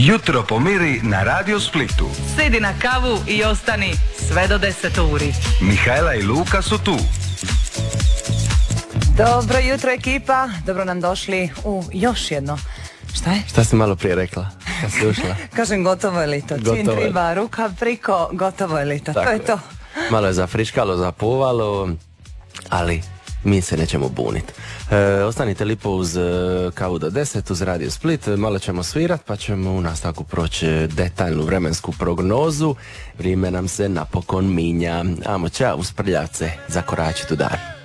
Jutro pomiri na Radio Splitu. Sidi na kavu i ostani sve do 10 uri. Mihajla i Luka su tu. Dobro jutro ekipa, dobro nam došli u još jedno. Šta je? Šta si malo prije rekla? Kad si ušla? Kažem gotovo je lito, čim triba ruka priko, gotovo je lito, tako to je to. Malo je zafriškalo, zapuvalo, ali mi se nećemo buniti. Ostanite lipo uz kavu do 10 uz Radio Split, malo ćemo svirat pa ćemo u nastavku proći detaljnu vremensku prognozu. Vrijeme nam se napokon minja, amo ča usprljavce zakoračiti u dan.